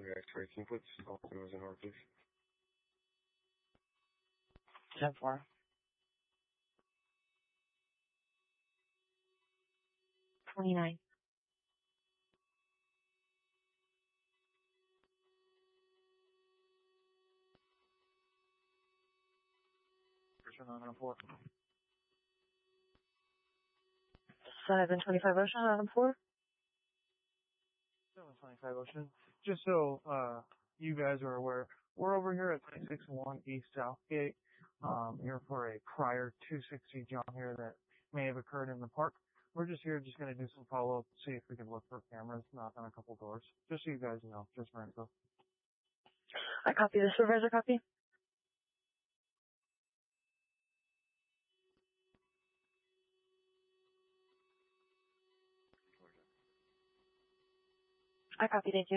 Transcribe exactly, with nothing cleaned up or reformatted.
X-ray. Can you put all windows in order, please? ten four. twenty-nine. Ocean eleven four. seven twenty-five Ocean, eleven four. seven twenty-five Ocean. Just so uh, you guys are aware, we're over here at three six one East Southgate. Um, here for a prior two sixty jump here that may have occurred in the park. We're just here, just going to do some follow-up, see if we can look for cameras, knock on a couple doors. Just so you guys know, just for info. I copy the supervisor copy. I copy, thank you.